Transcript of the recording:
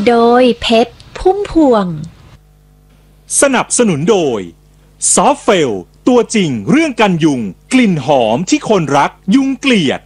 โดยเพชรพุ่มพวงสนับสนุนโดยซอฟเฟลตัวจริงเรื่องกันยุงกลิ่นหอมที่คนรักยุงเกลียด